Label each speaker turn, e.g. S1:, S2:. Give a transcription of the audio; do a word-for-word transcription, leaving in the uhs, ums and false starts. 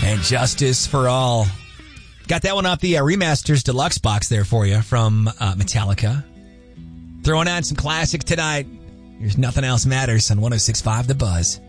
S1: And Justice for All. Got that one off the uh, Remasters Deluxe box there for you from uh, Metallica. Throwing on some classics tonight. Here's Nothing Else Matters on one oh six point five The Buzz.